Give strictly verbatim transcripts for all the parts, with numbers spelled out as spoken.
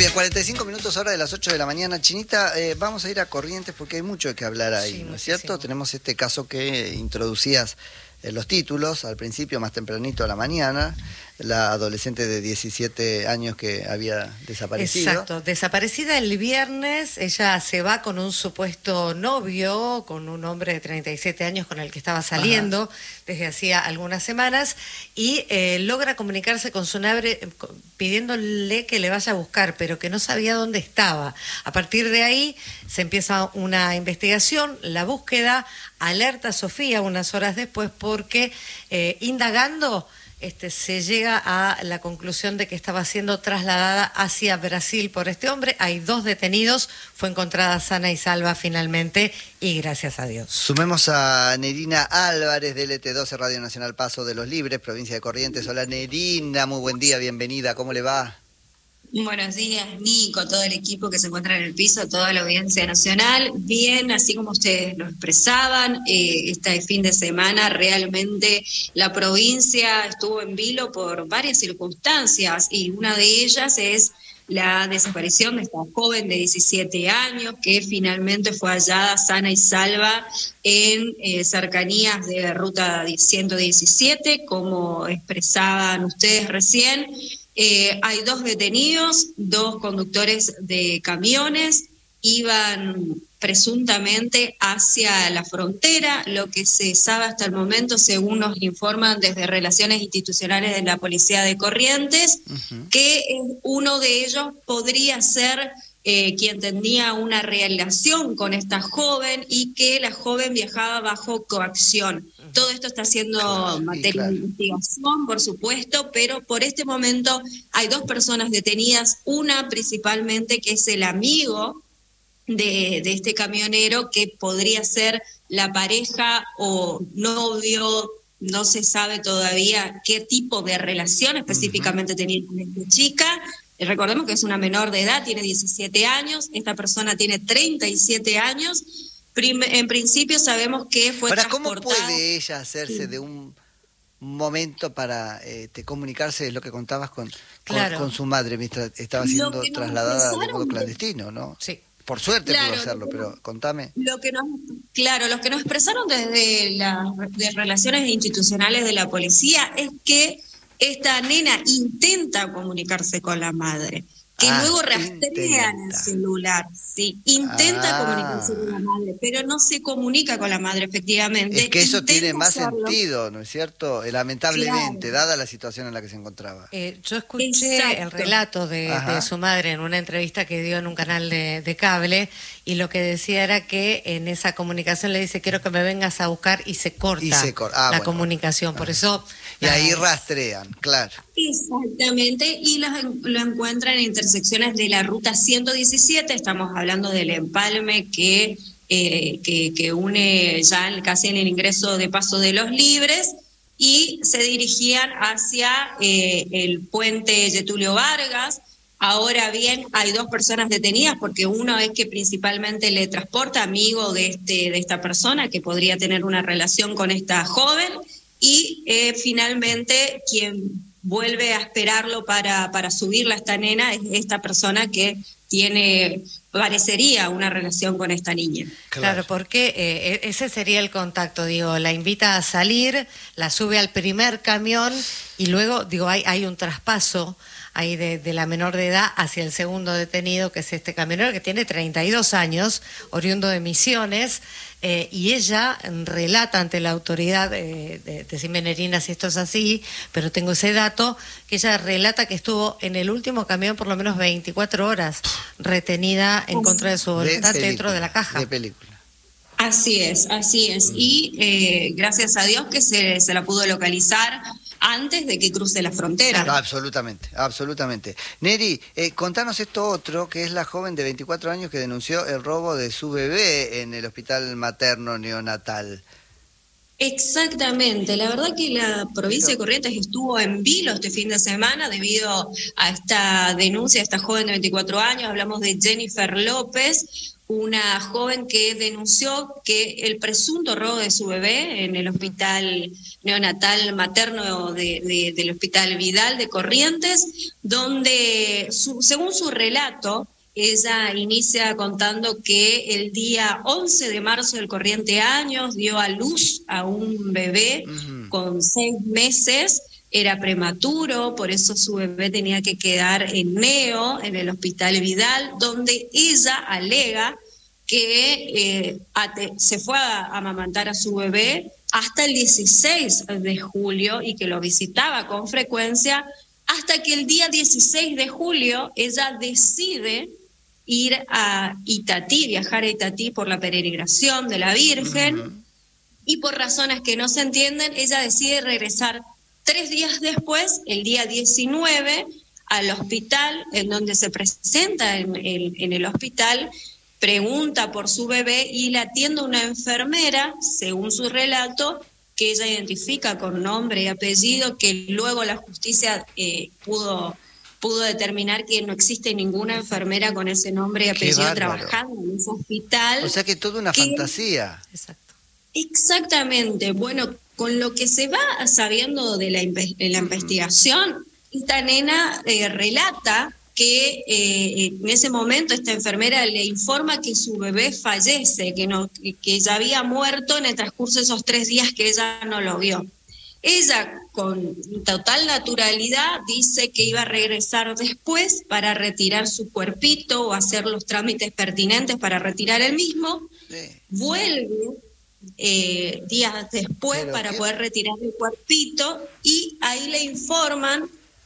bien, cuarenta y cinco minutos hora de las ocho de la mañana. Chinita, eh, vamos a ir a Corrientes porque hay mucho que hablar ahí, sí, ¿no es cierto? Tenemos este caso que introducías en los títulos al principio, más tempranito a la mañana, la adolescente de diecisiete años que había desaparecido. Exacto, desaparecida el viernes. Ella se va con un supuesto novio, con un hombre de treinta y siete años con el que estaba saliendo. Ajá. Desde hacía algunas semanas, y eh, logra comunicarse con su madre pidiéndole que le vaya a buscar, pero que no sabía dónde estaba. A partir de ahí se empieza una investigación, la búsqueda, alerta a Sofía unas horas después porque eh, indagando Este, se llega a la conclusión de que estaba siendo trasladada hacia Brasil por este hombre. Hay dos detenidos, fue encontrada sana y salva finalmente, y gracias a Dios. Sumemos a Nerina Álvarez de L T doce Radio Nacional Paso de los Libres, provincia de Corrientes. Hola Nerina, muy buen día, bienvenida, ¿cómo le va? Buenos días, Nico, todo el equipo que se encuentra en el piso, toda la audiencia nacional. Bien, así como ustedes lo expresaban, eh, este fin de semana realmente la provincia estuvo en vilo por varias circunstancias, y una de ellas es la desaparición de esta joven de diecisiete años que finalmente fue hallada sana y salva en eh, cercanías de ruta ciento diecisiete, como expresaban ustedes recién. Eh, hay dos detenidos, dos conductores de camiones, iban presuntamente hacia la frontera. Lo que se sabe hasta el momento, según nos informan desde Relaciones Institucionales de la Policía de Corrientes, uh-huh. que uno de ellos podría ser eh, quien tenía una relación con esta joven y que la joven viajaba bajo coacción. Todo esto está siendo claro, materia claro. de investigación, por supuesto, pero por este momento hay dos personas detenidas, una principalmente que es el amigo de, de este camionero, que podría ser la pareja o novio, no se sabe todavía qué tipo de relación específicamente uh-huh. tenía con esta chica. Recordemos que es una menor de edad, tiene diecisiete años, esta persona tiene treinta y siete años. En principio sabemos que fue Ahora, transportada... ¿cómo puede ella hacerse sí. de un momento para eh, te comunicarse, es lo que contabas con, claro. con, con su madre mientras estaba siendo trasladada de modo clandestino, ¿no? Sí. Por suerte claro, pudo hacerlo, que, pero contame. Lo que nos, claro, los que nos expresaron desde las de Relaciones Institucionales de la Policía es que esta nena intenta comunicarse con la madre, que ah, luego rastrean el celular, sí, intenta ah. comunicarse con la madre, pero no se comunica con la madre, efectivamente. Es que eso intenta tiene más hacerlo. sentido, ¿no es cierto? Lamentablemente, Claro. dada la situación en la que se encontraba. Eh, yo escuché Exacto. el relato de, de su madre en una entrevista que dio en un canal de, de cable, y lo que decía era que en esa comunicación le dice, quiero que me vengas a buscar, y se corta y se cor- ah, la bueno, comunicación, por ah. eso... Y ahí rastrean, claro. Exactamente, y lo, lo encuentran en intersecciones de la ruta ciento diecisiete, estamos hablando del empalme que, eh, que, que une ya casi en el ingreso de Paso de los Libres, y se dirigían hacia eh, el puente Getulio Vargas. Ahora bien, hay dos personas detenidas, porque uno es que principalmente le transporta, amigo de, este, de esta persona, que podría tener una relación con esta joven, y eh, finalmente quien vuelve a esperarlo para, para subirla a esta nena es esta persona que tiene, parecería, una relación con esta niña. Claro, claro, porque eh, ese sería el contacto, digo, la invita a salir, la sube al primer camión, y luego, digo, hay, hay un traspaso ahí de, de la menor de edad hacia el segundo detenido, que es este camionero que tiene treinta y dos años, oriundo de Misiones, eh, y ella relata ante la autoridad, eh, de, decime Nerina si esto es así, pero tengo ese dato, que ella relata que estuvo en el último camión por lo menos veinticuatro horas retenida en contra de su voluntad de dentro de la caja. De película. Así es, así es, mm. y eh, gracias a Dios que se, se la pudo localizar antes de que cruce la frontera. No, absolutamente, absolutamente. Neri, eh, contanos esto otro, que es la joven de veinticuatro años que denunció el robo de su bebé en el hospital materno neonatal. Exactamente, la verdad que la provincia de Corrientes estuvo en vilo este fin de semana debido a esta denuncia de esta joven de veinticuatro años. Hablamos de Jennifer López, una joven que denunció que el presunto robo de su bebé en el hospital neonatal materno de, de, del Hospital Vidal de Corrientes, donde su, según su relato, ella inicia contando que el día once de marzo del corriente año dio a luz a un bebé uh-huh. con seis meses, era prematuro, por eso su bebé tenía que quedar en neo, en el Hospital Vidal, donde ella alega que eh, ate, se fue a amamantar a su bebé hasta el dieciséis de julio y que lo visitaba con frecuencia, hasta que el día dieciséis de julio ella decide ir a Itatí, viajar a Itatí por la peregrinación de la Virgen, uh-huh. y por razones que no se entienden, ella decide regresar tres días después, el día diecinueve, al hospital, en donde se presenta en el, en el hospital, pregunta por su bebé y la atiende una enfermera, según su relato, que ella identifica con nombre y apellido, que luego la justicia eh, pudo... pudo determinar que no existe ninguna enfermera con ese nombre y apellido trabajando en ese hospital. O sea que toda una que, fantasía. Exacto. Exactamente. Bueno, con lo que se va sabiendo de la, de la investigación, esta nena eh, relata que eh, en ese momento esta enfermera le informa que su bebé fallece, que, no, que ya había muerto en el transcurso de esos tres días que ella no lo vio. Ella, con total naturalidad, dice que iba a regresar después para retirar su cuerpito o hacer los trámites pertinentes para retirar el mismo. Sí. Vuelve eh, días después para qué? poder retirar el cuerpito y ahí le informan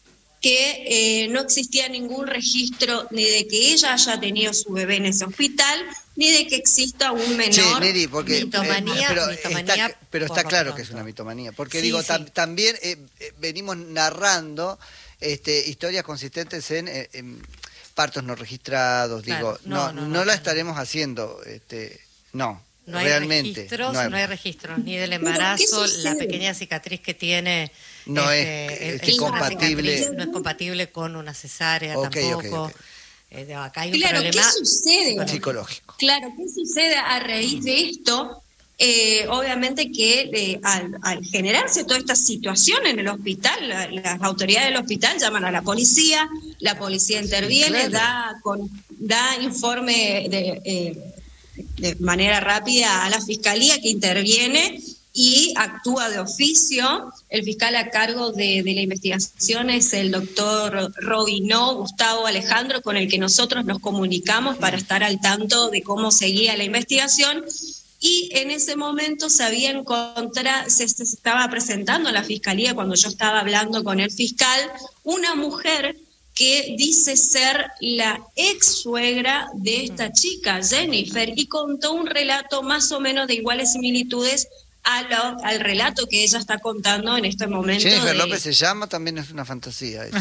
que eh, no existía ningún registro ni de que ella haya tenido su bebé en ese hospital, ni de que exista un menor. Sí, Neri, porque mitomanía, eh, pero, mitomanía está, pero está claro que es una mitomanía, porque sí, digo, sí. Tam, también eh, eh, venimos narrando este, historias consistentes en, en, en partos no registrados, claro, digo, no, no, no, no, no la estaremos haciendo, este, no. No hay Realmente, registros, no hay... no hay registros ni del embarazo, la pequeña cicatriz que tiene no este, es, es, es compatible, cicatriz, no es compatible con una cesárea okay, tampoco. Okay, okay. Eh, acá hay un claro, problema ¿qué sucede? Psicológico. Claro, ¿qué sucede a raíz de esto? Eh, obviamente que eh, al, al generarse toda esta situación en el hospital, la, las autoridades del hospital llaman a la policía, la policía interviene, sí, claro. da, con, da informe de... Eh, de manera rápida a la fiscalía que interviene y actúa de oficio. El fiscal a cargo de, de la investigación es el doctor Robinó Gustavo Alejandro, con el que nosotros nos comunicamos para estar al tanto de cómo seguía la investigación. Y en ese momento se había encontrado, se, se estaba presentando a la fiscalía cuando yo estaba hablando con el fiscal, una mujer que dice ser la ex suegra de esta chica, Jennifer, y contó un relato más o menos de iguales similitudes a lo, al relato que ella está contando en este momento. Jennifer de... López se llama, también es una fantasía. Eso.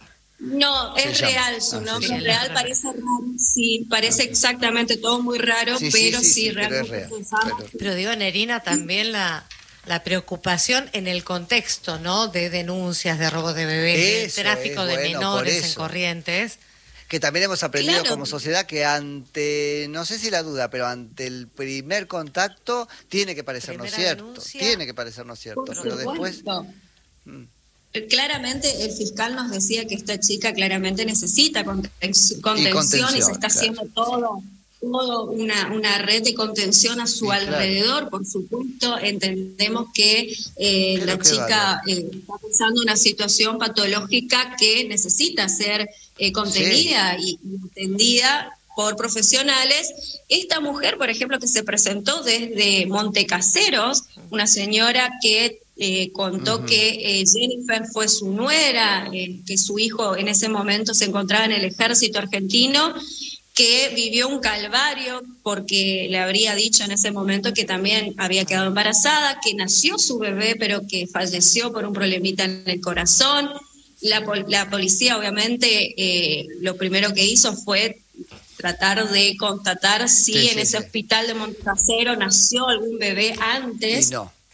No, se es llama. real, su ah, nombre sí, es real, raro. Parece raro, sí, parece okay. exactamente todo muy raro, sí, pero sí, sí, sí, sí realmente pero, es real, pero... pero digo, Nerina, también la... la preocupación en el contexto, ¿no? De denuncias de robo de bebés, de tráfico de bueno, menores en Corrientes. Que también hemos aprendido claro. como sociedad que ante, no sé si la duda, pero ante el primer contacto tiene que parecernos Primera cierto. Denuncia. Tiene que parecernos cierto, Por pero supuesto. después... Hmm. Claramente el fiscal nos decía que esta chica claramente necesita contención, contención y, contención, y se está claro. haciendo todo... todo una, una red de contención a su sí, alrededor, claro. Por supuesto, entendemos que eh, la que chica eh, está pasando una situación patológica que necesita ser eh, contenida sí. y, y entendida por profesionales. Esta mujer, por ejemplo, que se presentó desde Montecaseros, una señora que eh, contó uh-huh. que eh, Jennifer fue su nuera, eh, que su hijo en ese momento se encontraba en el ejército argentino, que vivió un calvario porque le habría dicho en ese momento que también había quedado embarazada, que nació su bebé pero que falleció por un problemita en el corazón. La, la policía obviamente eh, lo primero que hizo fue tratar de constatar si sí, en sí, ese sí. hospital de Montecasero nació algún bebé antes. Y no.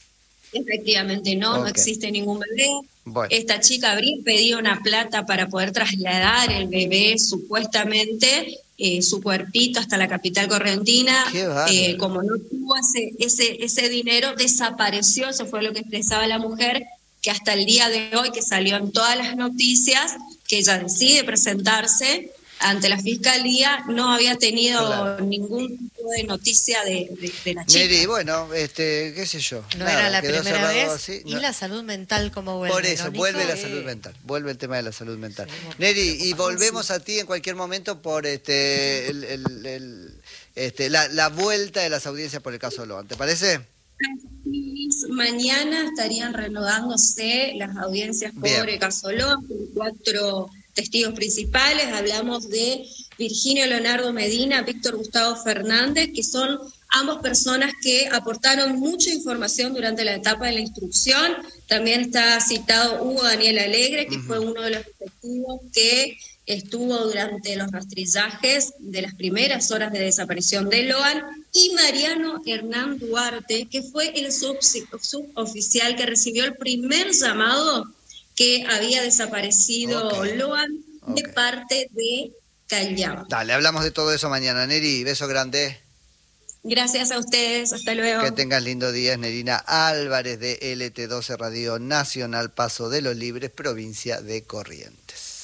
Efectivamente, no, okay. no existe ningún bebé. Bueno. Esta chica habría pedido una plata para poder trasladar el bebé, supuestamente, eh, su cuerpito hasta la capital correntina. Eh, como no tuvo ese, ese, ese dinero, desapareció, eso fue lo que expresaba la mujer, que hasta el día de hoy, que salió en todas las noticias, que ella decide presentarse ante la fiscalía, no había tenido claro. ningún tipo de noticia de, de, de la chica. Neri, bueno, este, qué sé yo. No nada, era la primera vez. Así, y no. la salud mental, ¿cómo vuelve? Por eso, ¿no, vuelve Nico? la salud mental, vuelve el tema de la salud mental. Sí, Neri, y volvemos a ti en cualquier momento por este, el, el, el, este la, la vuelta de las audiencias por el caso Loan, ¿te parece? Mañana estarían reanudándose las audiencias por Bien. el caso Loan, con cuatro testigos principales. Hablamos de Virginio Leonardo Medina, Víctor Gustavo Fernández, que son ambos personas que aportaron mucha información durante la etapa de la instrucción. También está citado Hugo Daniel Alegre, que uh-huh. fue uno de los detectivos que estuvo durante los rastrillajes de las primeras horas de desaparición de Loan, y Mariano Hernán Duarte, que fue el sub- suboficial que recibió el primer llamado que había desaparecido okay. Loan de okay. parte de Callao. Dale, hablamos de todo eso mañana, Neri. Beso grande. Gracias a ustedes, hasta luego. Que tengas lindo día, es Nerina Álvarez de L T doce Radio Nacional, Paso de los Libres, provincia de Corrientes.